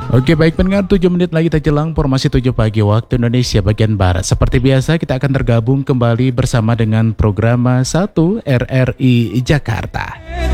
Oke baik pendengar, 7 menit lagi kita jelang formasi 7 pagi waktu Indonesia bagian Barat. Seperti biasa kita akan tergabung kembali bersama dengan program 1 RRI Jakarta.